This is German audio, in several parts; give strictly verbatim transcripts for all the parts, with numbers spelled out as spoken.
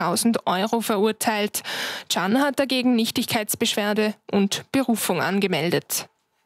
tausend Euro verurteilt. Can hat dagegen Nichtigkeitsbeschwerde und Berufung angemeldet.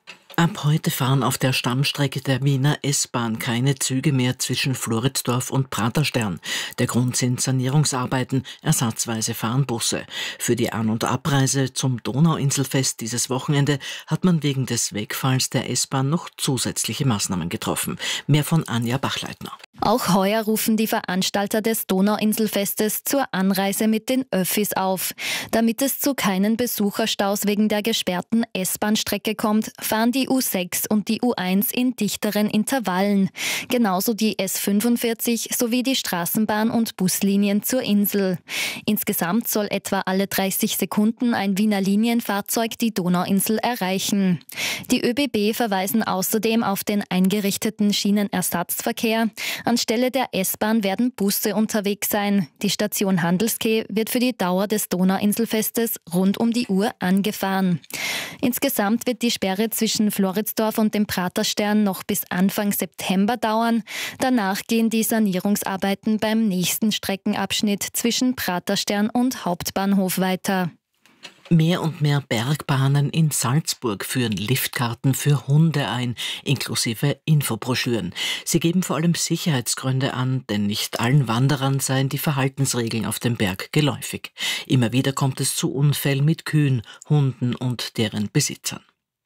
Ab heute fahren auf der Stammstrecke der Wiener S-Bahn keine Züge mehr zwischen Floridsdorf und Praterstern. Der Grund sind Sanierungsarbeiten, ersatzweise fahren Busse. Für die An- und Abreise zum Donauinselfest dieses Wochenende hat man wegen des Wegfalls der S-Bahn noch zusätzliche Maßnahmen getroffen. Mehr von Anja Bachleitner. Auch heuer rufen die Veranstalter des Donauinselfestes zur Anreise mit den Öffis auf. Damit es zu keinen Besucherstaus wegen der gesperrten S-Bahn-Strecke kommt, fahren die U sechs und die U eins in dichteren Intervallen. Genauso die S fünfundvierzig sowie die Straßenbahn- und Buslinien zur Insel. Insgesamt soll etwa alle dreißig Sekunden ein Wiener Linienfahrzeug die Donauinsel erreichen. Die ÖBB verweisen außerdem auf den eingerichteten Schienenersatzverkehr. Anstelle der S-Bahn werden Busse unterwegs sein. Die Station Handelskeh wird für die Dauer des Donauinselfestes rund um die Uhr angefahren. Insgesamt wird die Sperre zwischen Floridsdorf und dem Praterstern noch bis Anfang September dauern. Danach gehen die Sanierungsarbeiten beim nächsten Streckenabschnitt zwischen Praterstern und Hauptbahnhof weiter. Mehr und mehr Bergbahnen in Salzburg führen Liftkarten für Hunde ein, inklusive Infobroschüren. Sie geben vor allem Sicherheitsgründe an, denn nicht allen Wanderern seien die Verhaltensregeln auf dem Berg geläufig. Immer wieder kommt es zu Unfällen mit Kühen, Hunden und deren Besitzern.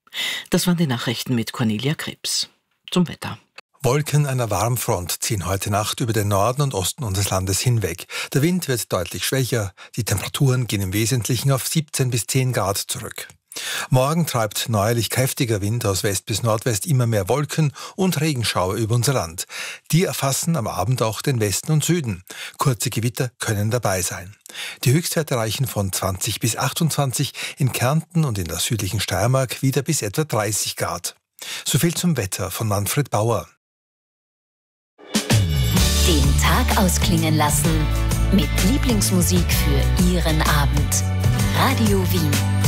Das waren die Nachrichten mit Cornelia Krebs. Zum Wetter. Wolken einer Warmfront ziehen heute Nacht über den Norden und Osten unseres Landes hinweg. Der Wind wird deutlich schwächer. Die Temperaturen gehen im Wesentlichen auf siebzehn bis zehn Grad zurück. Morgen treibt neuerlich kräftiger Wind aus West bis Nordwest immer mehr Wolken und Regenschauer über unser Land. Die erfassen am Abend auch den Westen und Süden. Kurze Gewitter können dabei sein. Die Höchstwerte reichen von zwanzig bis achtundzwanzig, in Kärnten und in der südlichen Steiermark wieder bis etwa dreißig Grad. So viel zum Wetter von Manfred Bauer. Den Tag ausklingen lassen mit Lieblingsmusik für Ihren Abend. Radio Wien.